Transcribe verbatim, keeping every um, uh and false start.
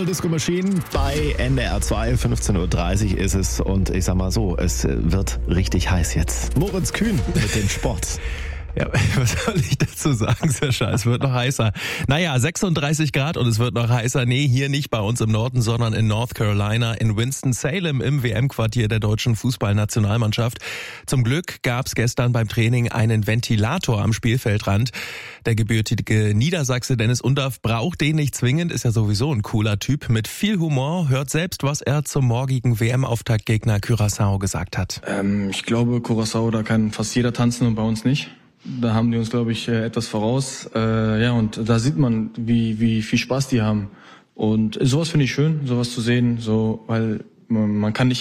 Disco Machine bei N D R zwei, fünfzehn Uhr dreißig ist es und ich sag mal so, es wird richtig heiß jetzt. Moritz Kühn mit dem Sport. Ja, was soll ich dazu sagen, Sascha? Es wird noch heißer. Naja, sechsunddreißig Grad und es wird noch heißer. Nee, hier nicht bei uns im Norden, sondern in North Carolina, in Winston-Salem im W M-Quartier der deutschen Fußballnationalmannschaft. Zum Glück gab's gestern beim Training einen Ventilator am Spielfeldrand. Der gebürtige Niedersachse Dennis Undaff braucht den nicht zwingend, ist ja sowieso ein cooler Typ. Mit viel Humor, hört selbst, was er zum morgigen W M-Auftaktgegner Curaçao gesagt hat. Ähm, ich glaube, Curaçao, da kann fast jeder tanzen und bei uns nicht. Da haben die uns, glaube ich, etwas voraus. Äh, ja, und da sieht man, wie wie viel Spaß die haben. Und sowas finde ich schön, sowas zu sehen, so, weil man, man kann nicht